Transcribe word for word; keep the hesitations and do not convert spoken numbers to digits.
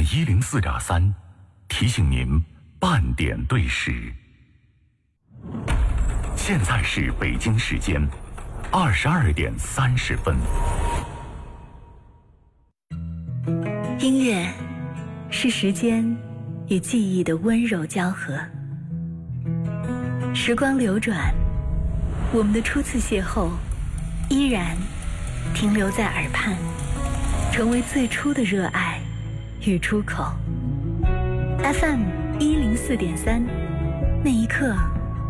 一零四点三提醒您半点对时。现在是北京时间二十二点三十分。 音乐是时间与记忆的温柔交合。时光流转，我们的初次邂逅依然停留在耳畔，成为最初的热爱与出口。F M 一零四点三，那一刻